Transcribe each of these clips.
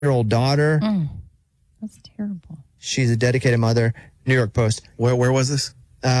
year-old daughter. That's terrible. She's a dedicated mother. New York Post. Where was this?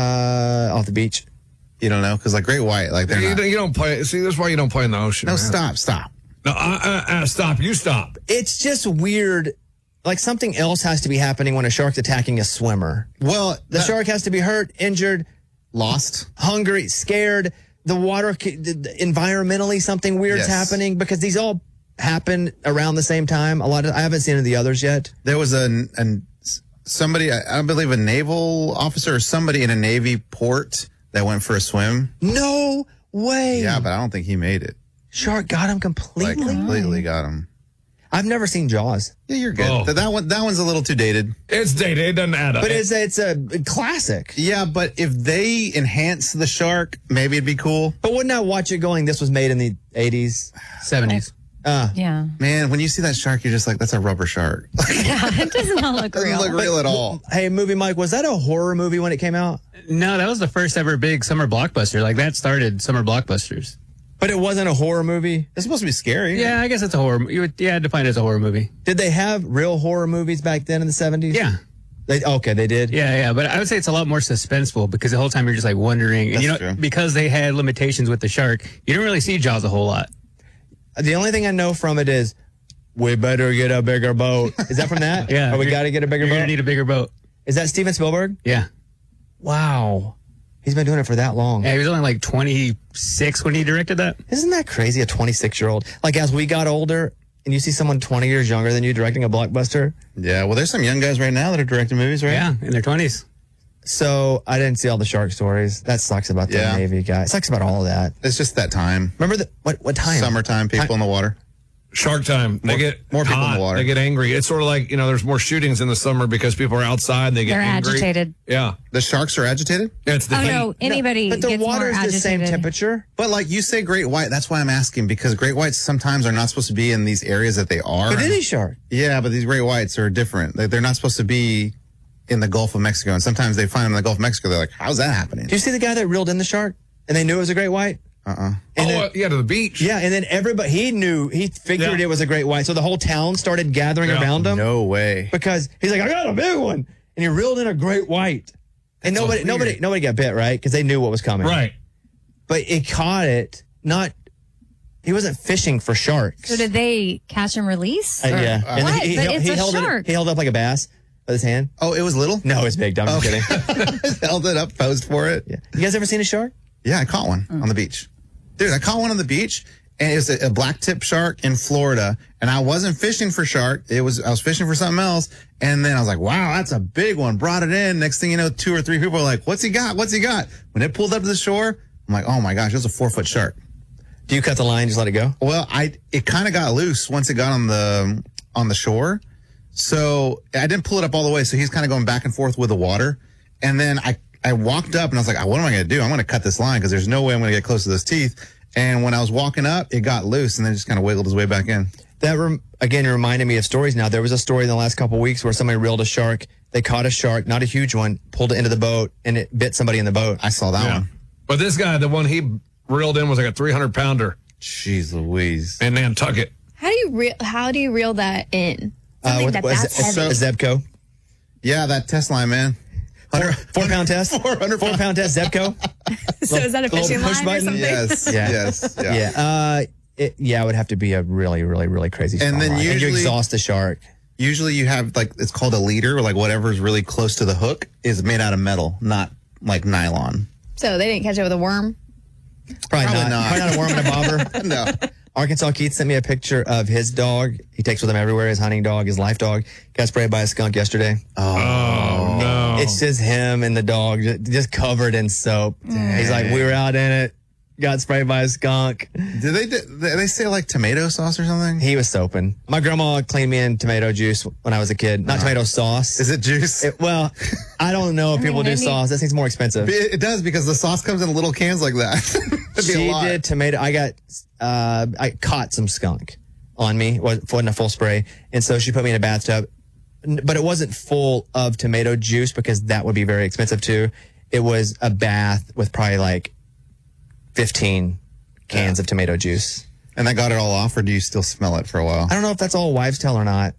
Off the beach. You don't know? Because like great white, like they're You, not. you don't play. See, that's why you don't play in the ocean. No, man. stop. No, stop. You stop. It's just weird. Like something else has to be happening when a shark's attacking a swimmer. Well, The shark has to be hurt, injured, lost. hungry, scared. The water, environmentally, something weird's Yes. happening because these all happen around the same time. I haven't seen any of the others yet. There was somebody, I believe a naval officer or somebody in a Navy port that went for a swim. No way. Yeah, but I don't think he made it. Shark got him Like completely. completely got him. I've never seen Jaws, Yeah, you're good. Oh. That one's a little too dated. It's dated. It doesn't add up. but it's a classic. Yeah, but if they enhance the shark, maybe it'd be cool. But wouldn't I watch it going, this was made in the 80s? 70s. Yeah. Man, when you see that shark, you're just like, that's a rubber shark. Yeah, it does not look Doesn't real. look real at all. Hey, Movie Mike, was that a horror movie when it came out? No, that was the first ever big summer blockbuster. Like that started summer blockbusters. But it wasn't a horror movie? It's supposed to be scary. Yeah, I guess it's a horror. You would define it as a horror movie. Did they have real horror movies back then in the 70s? Yeah. Okay, they did? Yeah. But I would say it's a lot more suspenseful because the whole time you're just like wondering. And That's true. because they had limitations with the shark, you don't really see Jaws a whole lot. The only thing I know from it is, we better get a bigger boat. Is that from that? Yeah. Or we got to get a bigger You're boat? going to need a bigger boat. Is that Steven Spielberg? Yeah. Wow. He's been doing it for that long. Yeah, he was only like 26 when he directed that. Isn't that crazy, a 26-year-old? Like, as we got older and you see someone 20 years younger than you directing a blockbuster. Yeah, well, there's some young guys right now that are directing movies, right? Yeah, in their 20s. So I didn't see all the shark stories. That sucks about the Yeah. Navy guy. It sucks about all of that. It's just that time. Remember what time? Summertime, people in the water. Shark time. They get more people in hot. the water. They get angry. It's sort of like, there's more shootings in the summer because people are outside and they get They're angry. agitated. Yeah. The sharks are agitated? It's the Oh, heat. no. Anybody But the gets more water's the agitated. same temperature. But like you say great white, that's why I'm asking, because great whites sometimes are not supposed to be in these areas that they are. But any shark. Yeah, but these great whites are different. They're not supposed to be in the Gulf of Mexico. And sometimes they find them in the Gulf of Mexico. They're like, how's that happening? Do you see the guy that reeled in the shark and they knew it was a great white? Uh-uh. And then, To the beach. yeah, and then everybody, he figured Yeah. it was a great white. So the whole town started gathering around him. No way. Because he's like, I got a big one. And he reeled in a great white. And so nobody weird. got bit, right? Because they knew what was coming. Right. But it caught it, he wasn't fishing for sharks. So did they catch and release? Or- yeah. And What? then But it's a held shark. He held up like a bass with his hand. Oh, it was little? No, it's big. I'm just kidding. Held it up, posed for it. Yeah. You guys ever seen a shark? Yeah, I caught one on the beach. Dude, I caught one on the beach, and it was a black tip shark in Florida, and I wasn't fishing for shark. I was fishing for something else, and then I was like, wow, that's a big one. Brought it in. Next thing you know, 2 or 3 people are like, what's he got? What's he got? When it pulled up to the shore, I'm like, oh my gosh, it was a 4-foot shark. Do you cut the line and just let it go? Well, it kind of got loose once it got on the shore. So I didn't pull it up all the way. So he's kind of going back and forth with the water. And then I walked up and I was like, what am I going to do? I'm going to cut this line because there's no way I'm going to get close to those teeth. And when I was walking up, it got loose and then just kind of wiggled his way back in. That again reminded me of stories now. There was a story in the last couple of weeks where somebody reeled a shark. They caught a shark, not a huge one, pulled it into the boat, and it bit somebody in the boat. I saw that one. But this guy, the one he reeled in was like a 300-pounder Jeez Louise. in Nantucket. How do you reel that in? Something What that's is heavy. Zebco? Yeah, that test line, man. 4-pound test? 4-pound test, Zebco? So is that a little fishing push line or button? something? Yes. Yeah. Yes. Yeah. Yeah. It would have to be a really, really, really crazy strong And then line. And you usually- exhaust the shark. Usually you have it's called a leader, or like whatever's really close to the hook is made out of metal, not like nylon. So they didn't catch it with a worm? Probably Probably not. not. Probably not a worm and a bobber. No. Arkansas Keith sent me a picture of his dog. He takes with him everywhere. His hunting dog, his life dog. Got sprayed by a skunk yesterday. Oh, no. It's just him and the dog, just covered in soap. He's like, we were out in it, got sprayed by a skunk. Did they say like tomato sauce or something? He was soaping. My grandma cleaned me in tomato juice when I was a kid. Not tomato sauce. Is it juice? Well, I don't know if people do maybe- sauce. That seems more expensive. It does because the sauce comes in little cans like that. That'd be a She lot. did tomato. I caught some skunk on me. Wasn't a full spray. And so she put me in a bathtub, but it wasn't full of tomato juice because that would be very expensive too. It was a bath with probably like 15 cans of tomato juice. And that got it all off, or do you still smell it for a while? I don't know if that's all wives' tale or not.